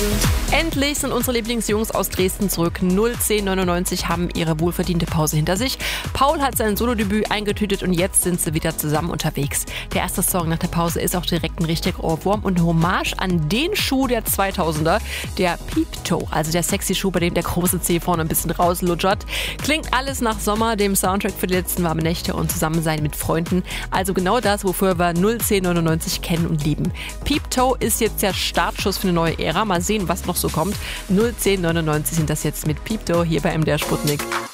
Endlich sind unsere Lieblingsjungs aus Dresden zurück. 01099 haben ihre wohlverdiente Pause hinter sich. Paul hat sein Solodebüt eingetütet und jetzt sind sie wieder zusammen unterwegs. Der erste Song nach der Pause ist auch direkt ein richtiger Ohrwurm und eine Hommage an den Schuh der 2000er, der Peep Toe, also der sexy Schuh, bei dem der große Zeh vorne ein bisschen rauslutschert. Klingt alles nach Sommer, dem Soundtrack für die letzten warmen Nächte und Zusammensein mit Freunden. Also genau das, wofür wir 01099 kennen und lieben. Peep Toe ist jetzt der Startschuss für eine neue Ära. Mal sehen, was noch so kommt. 01099 sind das jetzt mit Peep Toe hier bei MDR Sputnik.